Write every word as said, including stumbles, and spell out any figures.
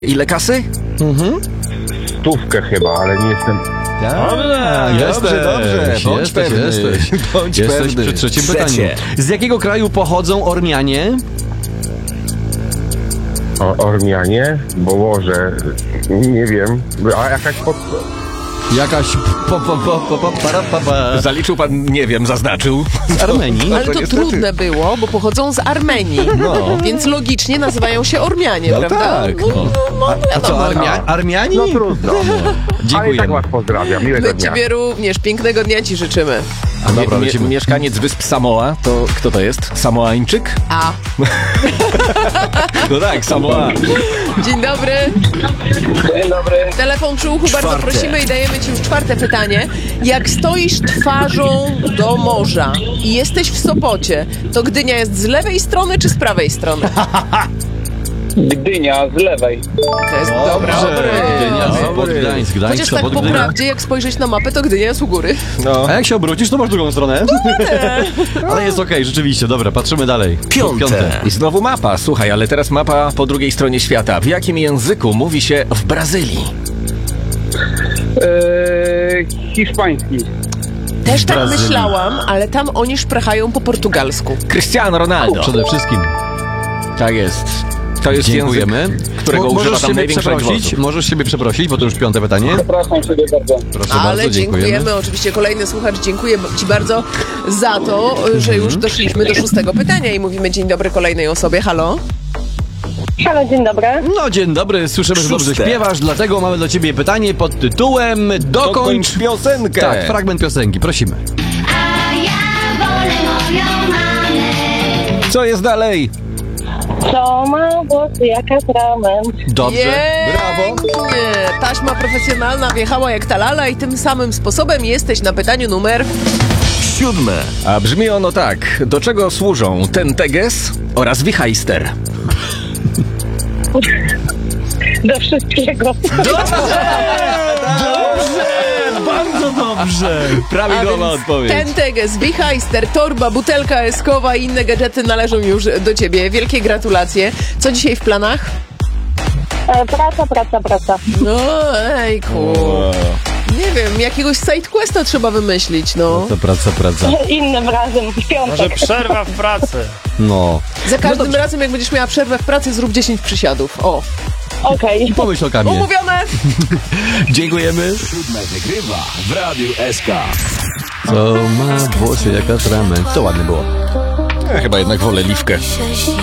Ile kasy? Mhm. Stówkę chyba, ale nie jestem... A, Dobrze, dobrze. Bądź jesteś, pewny. jesteś. Bądź Jesteś pewny. przy trzecim Trzecie. pytaniu. Z jakiego kraju pochodzą Ormianie? O, Ormianie? Bo może... Nie wiem. A jakaś pod... Jakaś po, po, po, po, po, para, pa, pa. Zaliczył pan, nie wiem, zaznaczył. Z Armenii? Ale to niestety. trudne było, bo pochodzą z Armenii, No. więc logicznie nazywają się Ormianie, No prawda? tak, No, no. no, A co, wiadomo. Armia, Armiani? No trudno. Ale i tak Dziękujemy. was pozdrawiam. Miłego My dnia. ciebie również. Pięknego dnia ci życzymy. A dobra, Mie- lecimy. mieszkaniec wysp Samoa, to kto to jest? Samoańczyk? A. No tak, Samoa. Dzień dobry. Dzień dobry. Telefon przy uchu, bardzo Czwarte. prosimy i dajemy ci już czwarte pytanie. Jak stoisz twarzą do morza i jesteś w Sopocie, to Gdynia jest z lewej strony czy z prawej strony? Gdynia z lewej. To jest dobra. Gdynia, Sopot, Dobry. Gdańsk, Gdańsk, Chociaż tak Sopot, po Gdynia. prawdzie, jak spojrzeć na mapę, to Gdynia jest u góry. No. A jak się obrócisz, to masz drugą stronę. Ale jest okej, rzeczywiście. Dobra, patrzymy dalej. Piąte. I znowu mapa. Słuchaj, ale teraz mapa po drugiej stronie świata. W jakim języku mówi się w Brazylii? Eee, hiszpański. Też tak Brazylii. myślałam, ale tam oni szprachają po portugalsku. Cristiano Ronaldo. Przede wszystkim. Tak jest. To jest Dziękujemy. język, którego Mo- używa możesz tam siebie największość przeprosić, głosów. możesz siebie przeprosić, bo to już piąte pytanie. Przepraszam sobie bardzo. Proszę Ale bardzo, dziękujemy. dziękujemy. Oczywiście kolejny słuchacz, dziękuję ci bardzo za to, że już doszliśmy do szóstego pytania i mówimy dzień dobry kolejnej osobie. Halo? Halo, dzień dobry. No dzień dobry, słyszymy, że dobrze Szóste. śpiewasz, dlatego mamy dla ciebie pytanie pod tytułem Dokończ... Dokończ piosenkę. Tak, fragment piosenki, prosimy. A ja wolę moją mamę. Co jest dalej? Co ma włosy jak atrament? Dobrze, brawo. Pięknie. Taśma profesjonalna wjechała jak ta lala i tym samym sposobem jesteś na pytaniu numer... Siódme. A brzmi ono tak. Do czego służą ten teges oraz wichajster? Do wszystkiego. Bardzo dobrze. Prawidłowa odpowiedź. Tenteges, wichajster, torba, butelka eskowa i inne gadżety należą już do ciebie. Wielkie gratulacje. Co dzisiaj w planach? E, praca, praca, praca. No, ejku. Nie wiem, jakiegoś sidequesta trzeba wymyślić, no. To praca, praca. Innym razem, w piątek. Przerwa w pracy. No. Za każdym razem, jak będziesz miała przerwę w pracy, zrób dziesięć przysiadów. O, Okej. Pomyśl o Kamie. umówione! Dziękujemy. Wygrywa w Radiu S K. Co ma włosy jak atrament. To ładne było. Ja chyba jednak wolę liwkę.